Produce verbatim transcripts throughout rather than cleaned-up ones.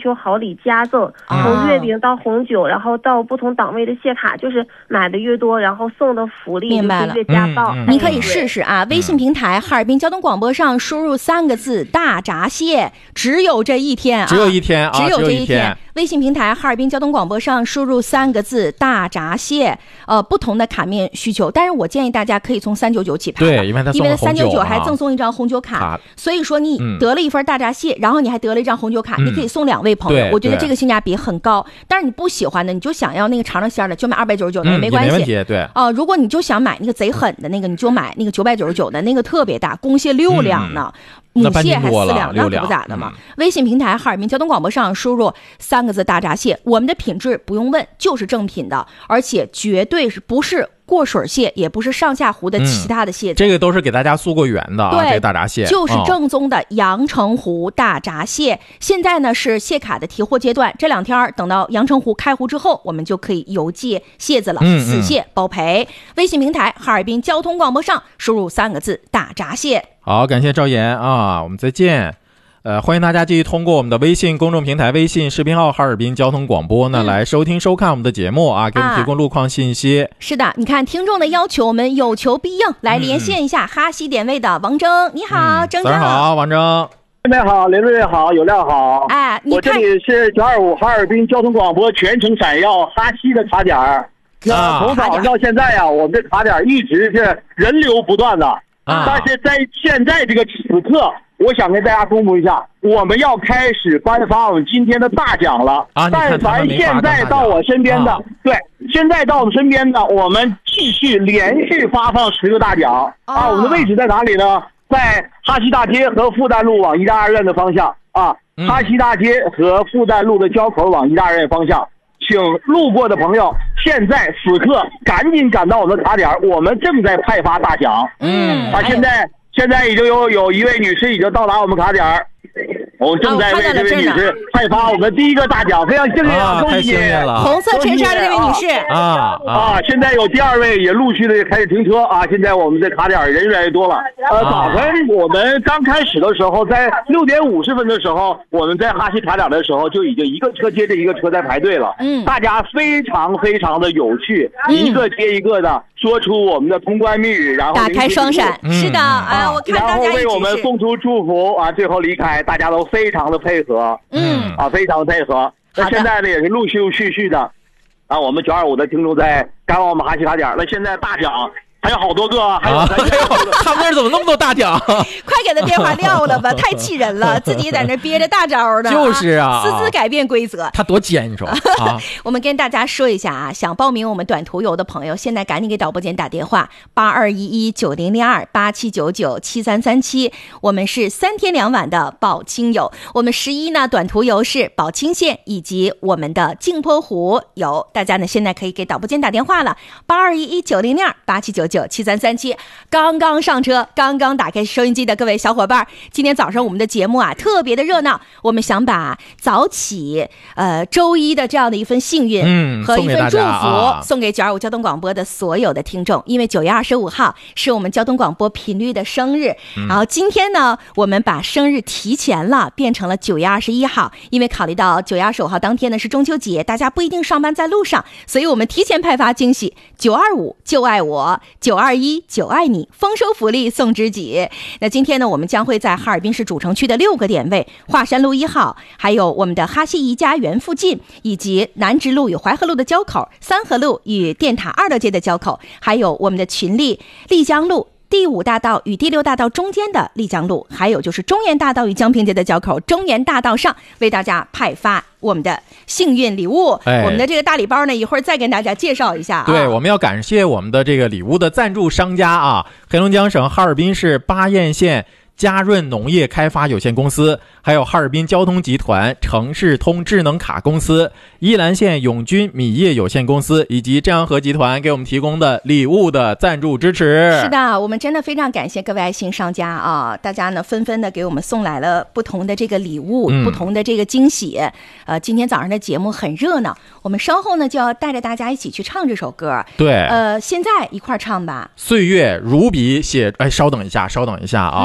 求好礼加赠，从月饼到红酒，然后到不同档位的谢卡，就是买的越多，然后送的福利就是越加爆。 嗯嗯、你可以试试啊，微信平台哈尔滨交通广播上输入三个字大闸蟹，只有这一天啊， 只有一天啊， 只有这一天。 微信平台哈尔滨交通广播上输入三个字大闸蟹，呃，不同的卡面需求，但是我建议大家可以从三九九起拍， 对，因为它因为三九九还赠送一张红酒卡， 卡所以说你得了一份大闸蟹，嗯、然后你还得了一张红酒卡，嗯、你可以送两位朋友，我觉得这个性价比很高。但是你不喜欢的，你就想要那个尝尝鲜的，就买二百九十九的、嗯、没关系， 没问题，对。 哦、呃，如果你就想买那个贼狠的那个，你就买那个九百九十九的那个特别大，公蟹六两呢。嗯母蟹还四两，那可不咋的嘛。嗯、微信平台哈尔滨交通广播上输入三个字大闸蟹，我们的品质不用问，就是正品的，而且绝对是不是过水蟹，也不是上下湖的其他的蟹、嗯、 这个都是给大家溯过源的啊。 对， 这个大闸蟹就是正宗的阳澄湖大闸蟹。哦、现在呢是蟹卡的提货阶段，这两天等到阳澄湖开湖之后，我们就可以邮寄蟹子了， 嗯嗯死蟹包赔。微信平台哈尔滨交通广播上输入三个字大闸蟹。 好，感谢赵岩啊，我们再见。呃，欢迎大家继续通过我们的微信公众平台、微信视频号哈尔滨交通广播呢、嗯、来收听收看我们的节目啊，给我们提供路况信息。啊、 是的，你看听众的要求，我们有求必应，来连线一下、嗯、哈西点位的王征，你好， 嗯、 征征。 早上好，王征。 妹妹好，林瑞好，有亮好。 哎，你我这里是九二五哈尔滨交通广播全程闪耀哈西的卡点儿。那从早上到现在呀、啊，我们这卡点一直是人流不断的。啊、但是在现在这个此刻，我想跟大家公布一下，我们要开始颁发我们今天的大奖了。 啊， 但凡现在到我身边的，啊、对，现在到我们身边的，我们继续连续发放十个大奖。啊，啊我们的位置在哪里呢？在哈西大街和复旦路往医大二院的方向啊，嗯、哈西大街和复旦路的交口往医大二院方向。请路过的朋友，现在此刻赶紧赶到我们的卡点，我们正在派发大奖。 嗯， 啊，现在现在已经有有一位女士已经到达我们卡点，我们正在为这位女士派发我们第一个大奖，非常幸运啊！恭喜你！ 红色衬衫的这位女士啊啊！现在有第二位也陆续的开始停车啊！现在我们的卡点人越来越多了。呃，早晨我们刚开始的时候，在六点五十分的时候，我们在哈西卡点的时候就已经一个车接着一个车在排队了。 嗯， 大家非常非常的有趣，一个接一个的说出我们的通关密语，然后打开双闪。是的，哎，我看大家然后为我们送出祝福啊，最后离开，大家都非常的配合。 嗯， 啊，非常配合。那现在呢，也是陆续续续的，啊，我们九二五的听众在赶往我们哈西卡点。那现在大奖还有好多个，还有、啊、 他们那儿怎么那么多大奖？ 快给他电话撂了吧，太气人了，自己在那憋着大招呢。 就是啊， 私自改变规则， 他多奸，你说啊？ 我们跟大家说一下啊，想报名我们短途游的朋友，现在赶紧给导播间打电话，八二一一九零零二八七九九七三三七。我们是三天两晚的宝清游，我们十一呢短途游是宝清县以及我们的镜泊湖游，大家呢现在可以给导播间打电话了，八二一一九零零二八七九九七三三七。刚刚上车，刚刚打开收音机的各位小伙伴，今天早上我们的节目啊特别的热闹，我们想把早起呃周一的这样的一份幸运嗯和一份祝福、 啊、 送给九二五交通广播的所有的听众，因为九月二十五号是我们交通广播频率的生日、嗯、然后今天呢我们把生日提前了，变成了九月二十一号，因为考虑到九月二十五号当天呢是中秋节，大家不一定上班在路上，所以我们提前派发惊喜，九二五就爱我，九二一就爱你，丰收福利送知己。那今天呢我们将会在哈尔滨市主城区的六个点位，华山路一号，还有我们的哈西宜家园附近，以及南直路与淮河路的交口，三河路与电塔二道街的交口，还有我们的群力丽江路第五大道与第六大道中间的丽江路，还有就是中原大道与江平街的交口，中原大道上为大家派发我们的幸运礼物、哎、我们的这个大礼包呢一会儿再跟大家介绍一下、啊、 对，我们要感谢我们的这个礼物的赞助商家啊，黑龙江省哈尔滨市巴彦县嘉润农业开发有限公司，还有哈尔滨交通集团、城市通智能卡公司、依兰县永军米业有限公司以及振阳河集团给我们提供的礼物的赞助支持。 是的，我们真的非常感谢各位爱心商家啊！大家呢纷纷的给我们送来了不同的这个礼物、嗯、不同的这个惊喜。呃，今天早上的节目很热闹，我们稍后呢就要带着大家一起去唱这首歌。 对， 呃，现在一块唱吧。 岁月如笔写，哎，稍等一下，稍等一下啊！嗯、一会儿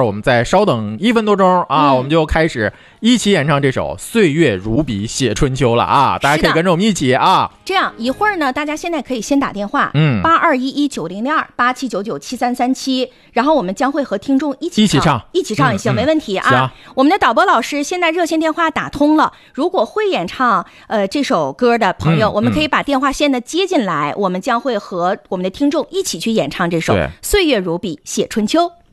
我们再稍等一分多钟啊，嗯、我们就开始一起演唱这首《岁月如笔写春秋》了啊！大家可以跟着我们一起啊。 这样一会儿呢，大家现在可以先打电话， 嗯， 八二一一九零零二八七九九七三三七，然后我们将会和听众一起一起唱， 一起唱也行，嗯、没问题啊。 啊我们的导播老师现在热线电话打通了，如果会演唱呃这首歌的朋友， 嗯、 我们可以把电话线呢接进来，嗯、我们将会和我们的听众一起去演唱这首《岁月如笔写春秋》。